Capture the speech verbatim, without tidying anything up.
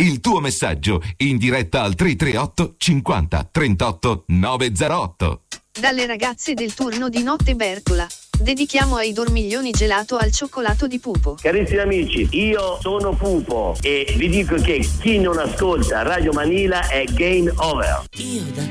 Il tuo messaggio in diretta al tre tre otto cinquanta trentotto novecentotto. Dalle ragazze del turno di notte Bertola, dedichiamo ai dormiglioni gelato al cioccolato di Pupo. Carissimi amici, io sono Pupo e vi dico che chi non ascolta Radio Manila è game over. Io da